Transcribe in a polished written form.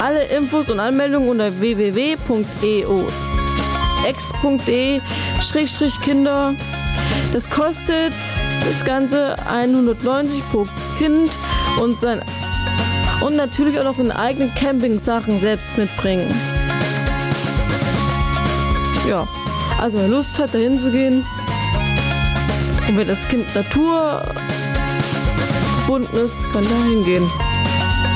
Alle Infos und Anmeldungen unter www.eox.de/Kinder. Das kostet das Ganze 190 pro Kind und natürlich auch noch seine eigenen Camping-Sachen selbst mitbringen. Ja, also wer Lust hat, dahin zu gehen und wenn das Kind naturverbunden ist, kann da hingehen.